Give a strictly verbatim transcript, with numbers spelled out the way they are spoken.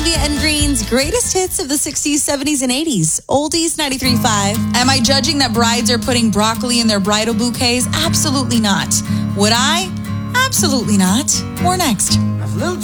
Sylvia and Green's greatest hits of the sixties, seventies, and eighties. Oldies ninety-three point five. Am I judging that brides are putting broccoli in their bridal bouquets? Absolutely not. Would I? Absolutely not. More next.